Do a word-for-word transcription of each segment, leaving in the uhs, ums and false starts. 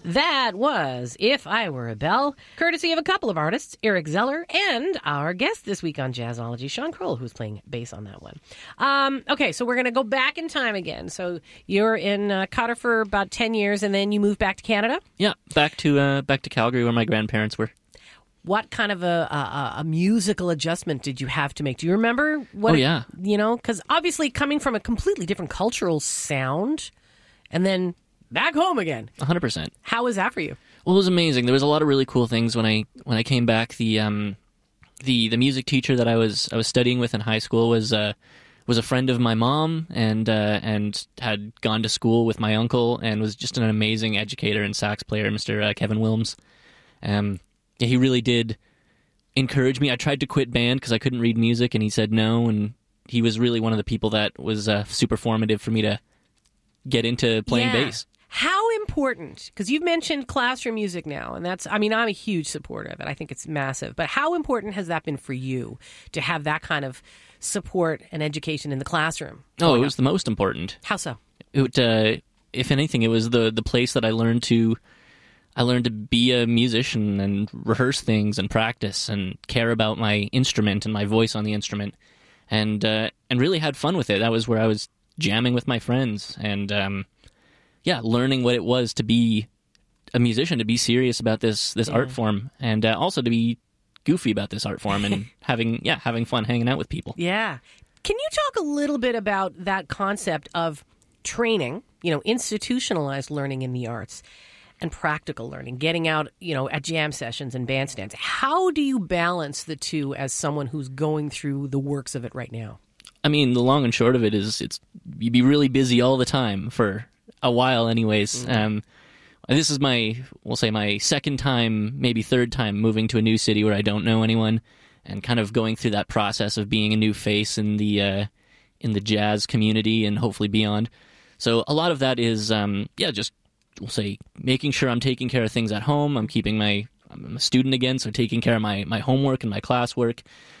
That was If I Were a Bell, courtesy of a couple of artists, Eric Zeller and our guest this week on Jazzology, Sean Kroll, who's playing bass on that one. Um, okay, so we're going to go back in time again. So you're in uh, Qatar for about ten years, and then you moved back to Canada? Yeah, back to uh, back to Calgary where my grandparents were. What kind of a, a, a musical adjustment did you have to make? Do you remember? What Oh, it- yeah. You know, because obviously coming from a completely different cultural sound and then back home again. one hundred percent. How was that for you? Well, it was amazing. There was a lot of really cool things when I when I came back. The um, the the music teacher that I was I was studying with in high school was uh, was a friend of my mom and uh, and had gone to school with my uncle and was just an amazing educator and sax player, Mister Uh, Kevin Wilms. Um, yeah, he really did encourage me. I tried to quit band because I couldn't read music, and he said no. And he was really one of the people that was uh, super formative for me to get into playing Yeah. bass. How important, because you've mentioned classroom music now, and that's, I mean, I'm a huge supporter of it. I think it's massive. But how important has that been for you to have that kind of support and education in the classroom? Oh, it growing was up? the most important. How so? It, uh, if anything, it was the, the place that I learned to I learned to be a musician and rehearse things and practice and care about my instrument and my voice on the instrument, and uh, and really had fun with it. That was where I was jamming with my friends and um, yeah, learning what it was to be a musician, to be serious about this this art form, and uh, also to be goofy about this art form and having yeah having fun hanging out with people. Yeah. Can you talk a little bit about that concept of training, you know, institutionalized learning in the arts and practical learning, getting out, you know, at jam sessions and bandstands? How do you balance the two as someone who's going through the works of it right now? I mean, the long and short of it is it's you'd be really busy all the time for a while anyways. Mm-hmm. Um, this is my, we'll say my second time, maybe third time moving to a new city where I don't know anyone and kind of going through that process of being a new face in the uh, in the jazz community and hopefully beyond. So a lot of that is, um, yeah, just we'll say making sure I'm taking care of things at home. I'm keeping my, I'm a student again, so taking care of my, my homework and my classwork,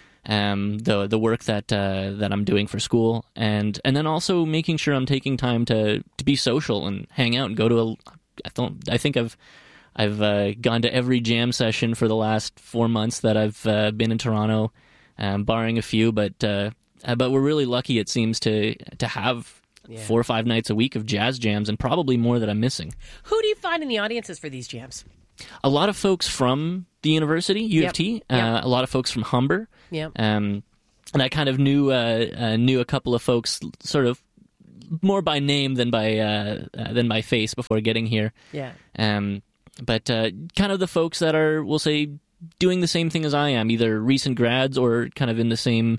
um, the the work that uh, that I'm doing for school, and and then also making sure I'm taking time to, to be social and hang out and go to a. I don't. I think I've I've uh, gone to every jam session for the last four months that I've uh, been in Toronto, um, barring a few. But uh, but we're really lucky. It seems to to have. Yeah. Four or five nights a week of jazz jams, and probably more that I'm missing. Who do you find in the audiences for these jams? A lot of folks from the university, U Yep. of T. Yep. Uh, a lot of folks from Humber. Yeah. Um, and I kind of knew uh, uh, knew a couple of folks, sort of more by name than by uh, uh, than by face before getting here. Yeah. Um, but uh, kind of the folks that are, we'll say, doing the same thing as I am, either recent grads or kind of in the same.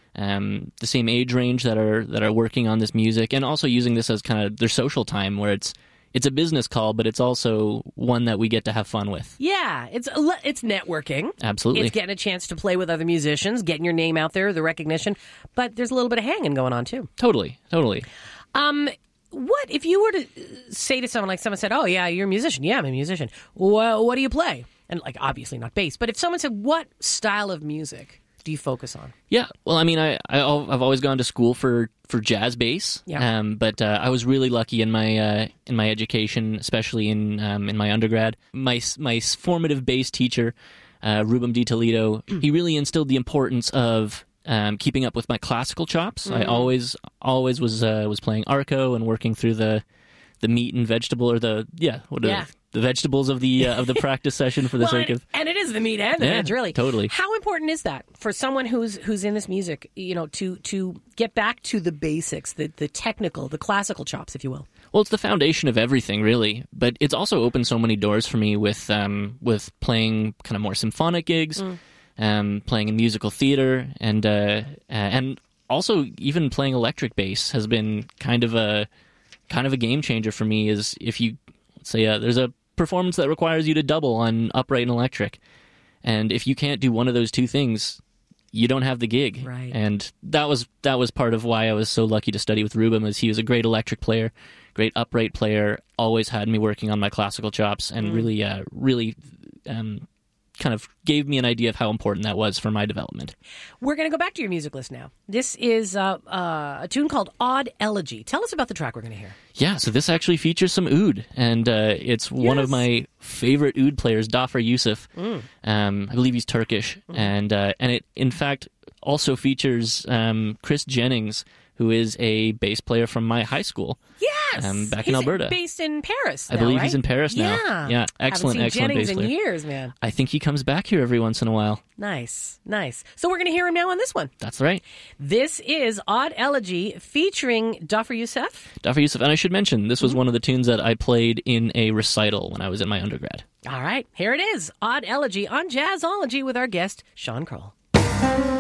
Um, the same age range that are that are working on this music, and also using this as kind of their social time, where it's it's a business call, but it's also one that we get to have fun with. Yeah, it's a le- it's networking. Absolutely, it's getting a chance to play with other musicians, getting your name out there, the recognition. But there's a little bit of hanging going on too. Totally, totally. Um, what if you were to say to someone, like someone said, "Oh yeah, you're a musician." Yeah, I'm a musician. Well, what do you play? And like obviously not bass, but if someone said, "What style of music do you focus on?" Yeah, well, I mean, I, I I've always gone to school for, for jazz bass. Yeah. Um, but uh, I was really lucky in my uh, in my education, especially in um, in my undergrad. My my formative bass teacher, uh, Rubem Di Toledo, he really instilled the importance of um, keeping up with my classical chops. Mm-hmm. I always always was uh, was playing arco and working through the the meat and vegetable or the yeah what are Yeah. the, the vegetables of the uh, of the practice session for the Well, sake and, of. and it is the meat and the Yeah, veg, really. totally. How important is that for someone who's who's in this music? You know, to to get back to the basics, the the technical, the classical chops, if you will. Well, it's the foundation of everything, really. But it's also opened so many doors for me with um, with playing kind of more symphonic gigs, mm. um, playing in musical theater, and uh, and also even playing electric bass has been kind of a kind of a game changer for me. Is if you let's say uh, there's a performance that requires you to double on upright and electric, and if you can't do one of those two things, you don't have the gig. Right. And that was that was part of why I was so lucky to study with Rubem, is he was a great electric player, great upright player, always had me working on my classical chops, and mm. really, uh, really um, kind of gave me an idea of how important that was for my development. We're going to go back to your music list now. This is uh, uh, a tune called Odd Elegy. Tell us about the track we're going to hear. Yeah, so this actually features some oud, and uh, it's yes. one of my favorite oud players, Dhafer Youssef. Mm. Um, I believe he's Turkish, mm. and uh, and it in fact also features um, Chris Jennings, who is a bass player from my high school. Yes, um, back he's in Alberta. Based in Paris. Now, I believe right? he's in Paris now. Yeah, yeah, excellent, Haven't seen excellent Jennings bass player. in years, man. I think he comes back here every once in a while. Nice, nice. So we're going to hear him now on this one. That's right. This is Odd Elegy featuring Dhafer Youssef. Dhafer Youssef, and I should mention this was mm-hmm. one of the tunes that I played in a recital when I was in my undergrad. All right, here it is, Odd Elegy on Jazzology with our guest Sean Kroll.